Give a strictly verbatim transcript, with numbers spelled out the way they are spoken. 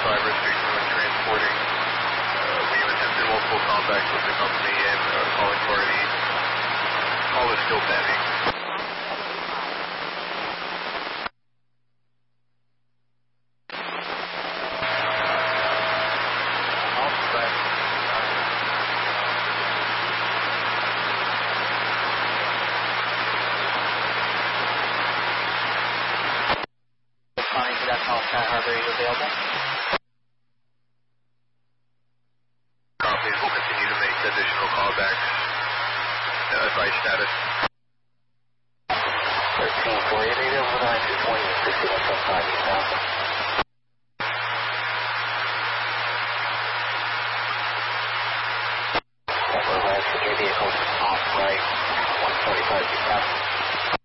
five restriction when transporting. Uh, we have attempted multiple contacts with the company and uh, calling party. Call is still pending. Responding to that call, Sky Harbor, are you available? Copies will continue to make additional callbacks. Uh, advice status. thirteen forty, available nine two twenty, sixty-one point five, eight thousand. Over left, your vehicle off right, one forty-five, eight thousand.